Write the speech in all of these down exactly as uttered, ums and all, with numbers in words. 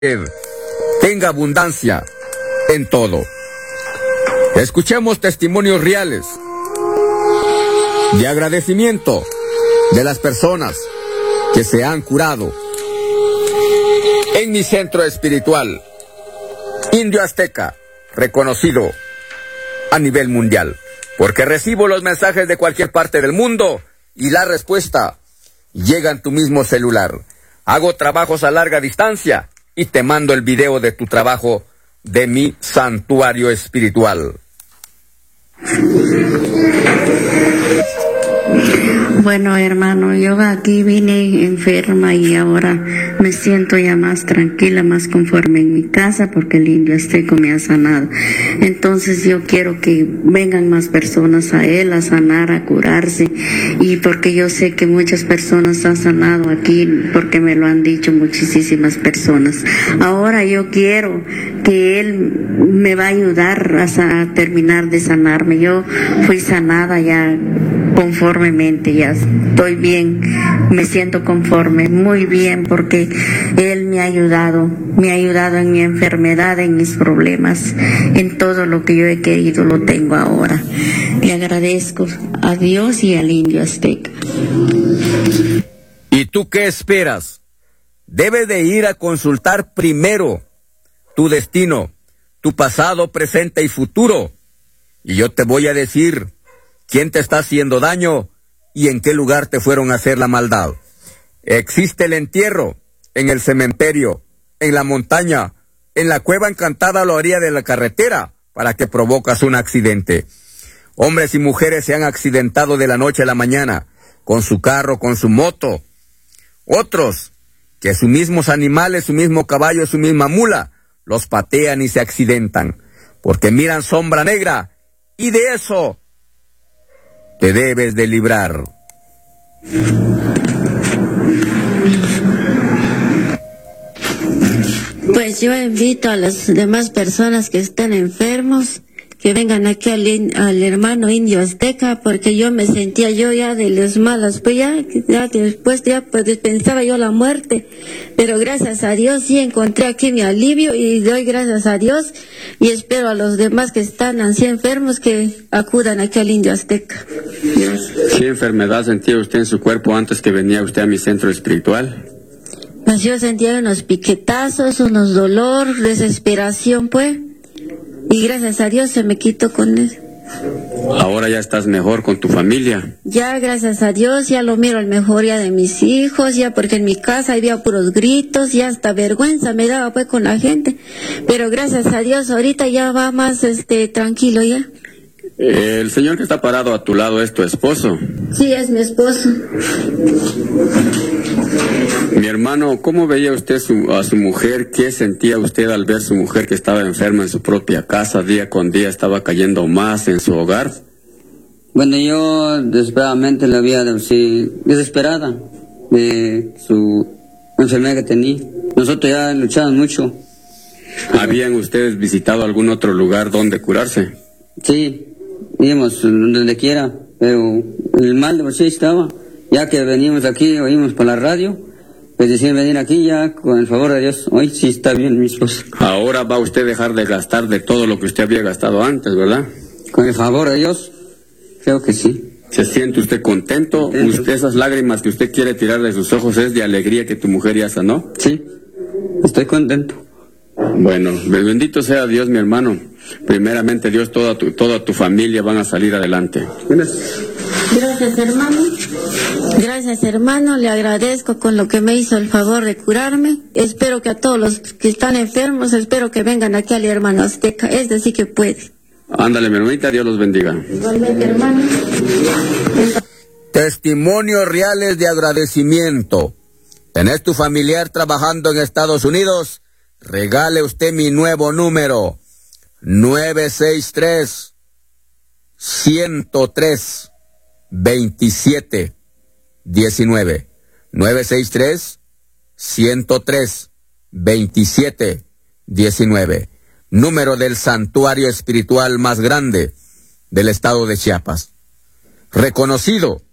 tenga abundancia en todo. Escuchemos testimonios reales de agradecimiento de las personas que se han curado en mi centro espiritual Indio Azteca, reconocido a nivel mundial, porque recibo los mensajes de cualquier parte del mundo y la respuesta llega en tu mismo celular. Hago trabajos a larga distancia y te mando el video de tu trabajo de mi santuario espiritual. Bueno, hermano, yo aquí vine enferma y ahora me siento ya más tranquila, más conforme en mi casa porque el Indio Azteca me ha sanado. Entonces yo quiero que vengan más personas a él a sanar, a curarse, y porque yo sé que muchas personas han sanado aquí porque me lo han dicho muchísimas personas. Ahora yo quiero que él me va a ayudar a, a terminar de sanarme. Yo fui sanada ya conformemente, ya estoy bien, me siento conforme, muy bien, porque él me ha ayudado, me ha ayudado en mi enfermedad, en mis problemas, en todo lo que yo he querido lo tengo ahora. Le agradezco a Dios y al Indio Azteca. ¿Y tú qué esperas? Debes de ir a consultar primero tu destino, tu pasado, presente y futuro, y yo te voy a decir quién te está haciendo daño y en qué lugar te fueron a hacer la maldad. Existe el entierro en el cementerio, en la montaña, en la cueva encantada a la orilla de la carretera, para que provocas un accidente. Hombres y mujeres se han accidentado de la noche a la mañana, con su carro, con su moto. Otros, que sus mismos animales, su mismo caballo, su misma mula, los patean y se accidentan, porque miran sombra negra, y de eso te debes de librar. Pues yo invito a las demás personas que estén enfermos que vengan aquí al, al hermano Indio Azteca, porque yo me sentía yo ya de las malas, pues ya, ya después ya pues pensaba yo la muerte, pero gracias a Dios sí encontré aquí mi alivio y doy gracias a Dios y espero a los demás que están así enfermos que acudan aquí al Indio Azteca. Gracias. ¿Qué enfermedad sentía usted en su cuerpo antes que venía usted a mi centro espiritual? Pues yo sentía unos piquetazos, unos dolor, desesperación pues. Y gracias a Dios se me quitó con eso. Ahora ya estás mejor con tu familia. Ya, gracias a Dios, ya lo miro al mejoría de mis hijos, ya porque en mi casa había puros gritos, ya hasta vergüenza me daba pues con la gente. Pero gracias a Dios ahorita ya va más este tranquilo ya. El señor que está parado a tu lado es tu esposo. Sí, es mi esposo. Mi hermano, ¿cómo veía usted su, a su mujer? ¿Qué sentía usted al ver a su mujer que estaba enferma en su propia casa? Día con día estaba cayendo más en su hogar. Bueno, yo desesperadamente la había sí, desesperada de su enfermedad que tenía. Nosotros ya luchamos mucho. ¿Habían ustedes visitado algún otro lugar donde curarse? Sí, íbamos donde quiera, pero el mal de por sí estaba. Ya que venimos aquí, oímos por la radio, pues decían venir aquí ya, con el favor de Dios, hoy sí está bien mi esposa. Ahora va usted a dejar de gastar de todo lo que usted había gastado antes, ¿verdad? Con el favor de Dios, creo que sí. ¿Se siente usted contento? contento? ¿Usted esas lágrimas que usted quiere tirar de sus ojos es de alegría que tu mujer ya sanó? Sí, estoy contento. Bueno, bendito sea Dios, mi hermano. Primeramente Dios, toda tu, toda tu familia van a salir adelante. Gracias. Gracias, hermano. Gracias, hermano. Le agradezco con lo que me hizo el favor de curarme. Espero que a todos los que están enfermos, espero que vengan aquí al hermano Azteca. Es decir que puede. Ándale, mi hermanita, Dios los bendiga. Igualmente, hermano. Testimonios reales de agradecimiento. ¿Tenés tu familiar trabajando en Estados Unidos? Regale usted mi nuevo número. nueve seis tres, ciento tres, veintisiete, diecinueve. nueve seis tres, ciento tres, veintisiete, diecinueve. Número del santuario espiritual más grande del estado de Chiapas. Reconocido,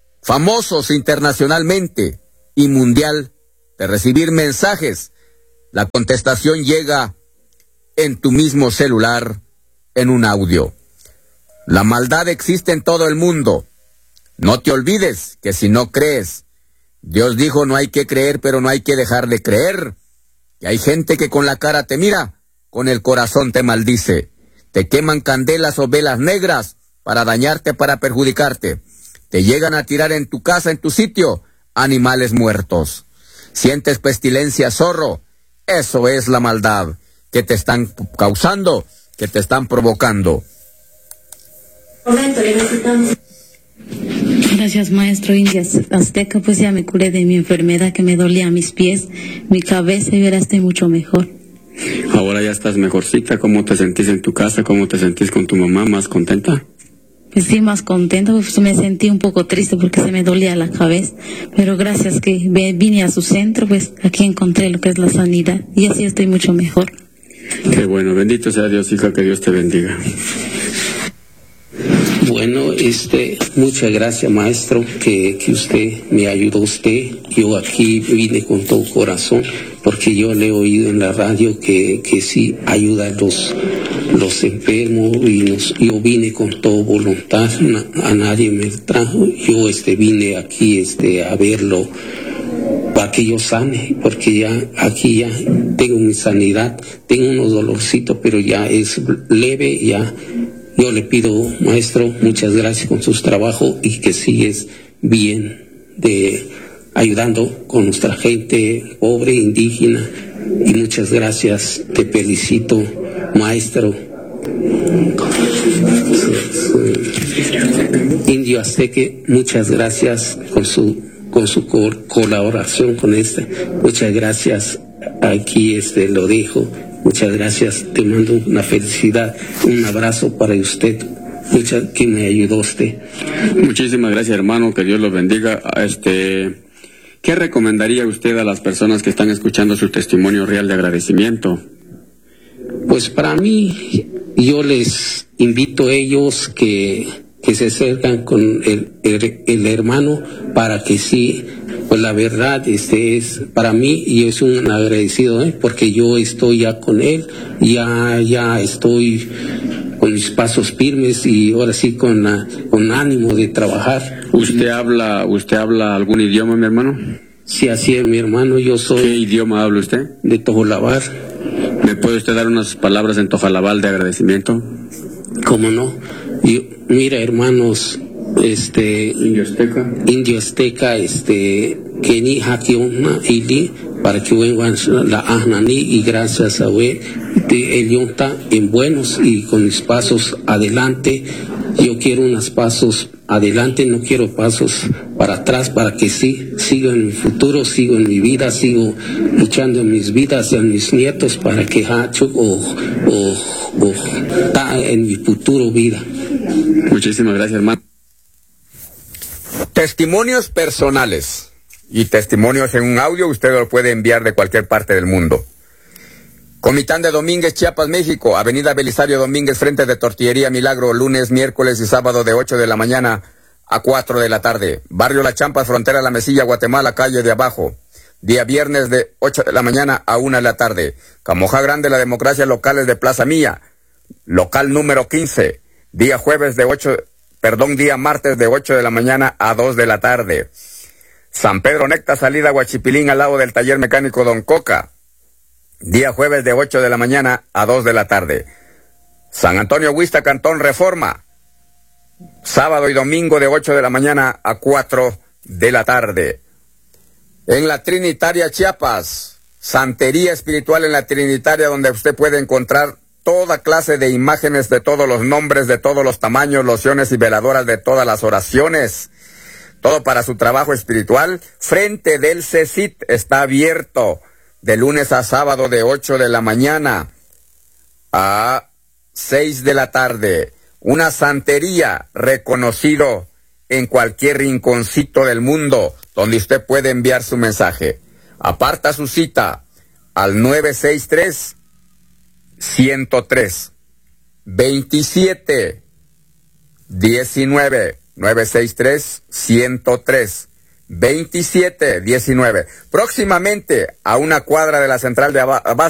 famosos internacionalmente y mundial, de recibir mensajes La contestación llega en tu mismo celular, en un audio. La maldad existe en todo el mundo. No te olvides que si no crees, Dios dijo no hay que creer, pero no hay que dejar de creer. Y hay gente que con la cara te mira, con el corazón te maldice. Te queman candelas o velas negras para dañarte, para perjudicarte. Te llegan a tirar en tu casa, en tu sitio, animales muertos. Sientes pestilencia, zorro. Eso es la maldad que te están causando, que te están provocando. Gracias, maestro Indias Azteca, pues ya me curé de mi enfermedad que me dolía mis pies, mi cabeza, y ahora estoy mucho mejor. Ahora ya estás mejorcita. ¿Cómo te sentís en tu casa? ¿Cómo te sentís con tu mamá? ¿Más contenta? Pues sí, más contenta, pues me sentí un poco triste porque se me dolía la cabeza, pero gracias que vine a su centro, pues aquí encontré lo que es la sanidad y así estoy mucho mejor. Qué bueno, bendito sea Dios, hija, que Dios te bendiga. Bueno, este, muchas gracias, maestro, que, que usted me ayudó usted. Yo aquí vine con todo corazón, porque yo le he oído en la radio que, que sí ayuda a los, los enfermos, y nos, yo vine con toda voluntad, a, a nadie me trajo. Yo este, vine aquí este, a verlo para que yo sane, porque ya aquí ya tengo mi sanidad, tengo unos dolorcitos, pero ya es leve, ya. Yo le pido, maestro, muchas gracias con sus trabajos y que sigues bien de ayudando con nuestra gente pobre, indígena, y muchas gracias, te felicito, maestro. Indio Azteca, muchas gracias con su con su co- colaboración con este, muchas gracias, aquí este lo dejo. Muchas gracias, te mando una felicidad, un abrazo para usted, muchas que me ayudó usted. Muchísimas gracias, hermano, que Dios lo bendiga. Este, ¿qué recomendaría usted a las personas que están escuchando su testimonio real de agradecimiento? Pues para mí, yo les invito a ellos que, que se acercan con el, el, el hermano para que sí. Pues la verdad, este es para mí, y es un agradecido, ¿eh? Porque yo estoy ya con él, ya ya estoy con mis pasos firmes y ahora sí con la, con ánimo de trabajar. ¿Usted habla usted habla algún idioma, mi hermano? Sí, así es, mi hermano, yo soy. ¿Qué idioma habla usted? De Tojolabal. ¿Me puede usted dar unas palabras en Tojolabal de agradecimiento? ¿Cómo no? Yo, mira, hermanos, este Indio Azteca Indio Azteca este que ni hakiona ili para que vengan la ahnani, y gracias a ver de Elionta en buenos y con mis pasos adelante. Yo quiero unos pasos adelante, no quiero pasos para atrás, para que sí sigo en mi futuro, sigo en mi vida, sigo luchando en mis vidas, en mis nietos, para que hachu o o o ta en mi futuro vida. Muchísimas gracias, hermano. Testimonios personales y testimonios en un audio usted lo puede enviar de cualquier parte del mundo. Comitán de Domínguez, Chiapas, México, Avenida Belisario Domínguez, frente de Tortillería Milagro, lunes, miércoles y sábado de ocho de la mañana a cuatro de la tarde. Barrio La Champa, frontera La Mesilla, Guatemala, calle de abajo. Día viernes de ocho de la mañana a una de la tarde. Camoja Grande, La Democracia, locales de Plaza Mía, local número quince. Día jueves de ocho, perdón, día martes de ocho de la mañana a dos de la tarde. San Pedro Necta, salida Huachipilín, al lado del taller mecánico Don Coca. Día jueves de ocho de la mañana a dos de la tarde. San Antonio Huista, Cantón Reforma. Sábado y domingo de ocho de la mañana a cuatro de la tarde. En la Trinitaria, Chiapas, santería espiritual en la Trinitaria, donde usted puede encontrar toda clase de imágenes de todos los nombres, de todos los tamaños, lociones y veladoras de todas las oraciones. Todo para su trabajo espiritual. Frente del C E C I T está abierto de lunes a sábado de ocho de la mañana a seis de la tarde. Una santería reconocido en cualquier rinconcito del mundo donde usted puede enviar su mensaje. Aparta su cita al nueve seis tres, ciento tres, veintisiete diecinueve. nueve seis tres, ciento tres, veintisiete diecinueve. Próximamente, a una cuadra de la central de Abasto,